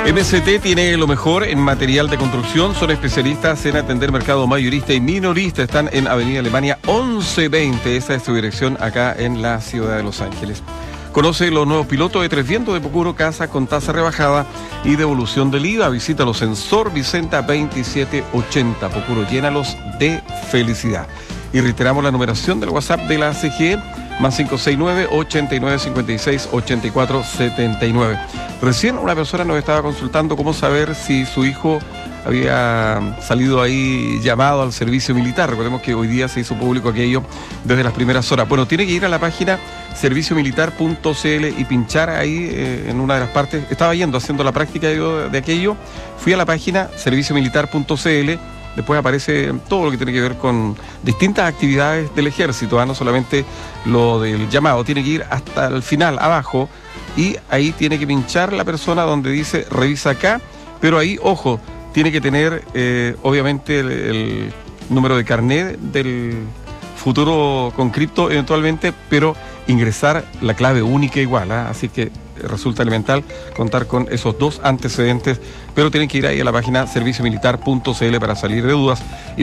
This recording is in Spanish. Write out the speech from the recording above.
MST tiene lo mejor en material de construcción, son especialistas en atender mercado mayorista y minorista, están en Avenida Alemania 1120, esa es su dirección acá en la ciudad de Los Ángeles. Conoce los nuevos pilotos de Tres Vientos de Pucuro, casa con tasa rebajada y devolución del IVA. Visítalos en Sor Vicenta 2780, Pucuro, llénalos de felicidad. Y reiteramos la numeración del WhatsApp de la CGE, más 569-8956-8479. Recién una persona nos estaba consultando cómo saber si su hijo había salido ahí llamado al servicio militar. Recordemos que hoy día se hizo público aquello desde las primeras horas. Bueno, tiene que ir a la página serviciomilitar.cl y pinchar ahí en una de las partes. Estaba haciendo la práctica de aquello. Fui a la página serviciomilitar.cl. Después aparece todo lo que tiene que ver con distintas actividades del ejército, no solamente lo del llamado. Tiene que ir hasta el final, abajo, y ahí tiene que pinchar la persona donde dice revisa acá, pero ahí, ojo, tiene que tener obviamente el número de carnet del futuro con cripto eventualmente, pero ingresar la clave única igual, así que resulta elemental contar con esos dos antecedentes, pero tienen que ir ahí a la página serviciomilitar.cl para salir de dudas.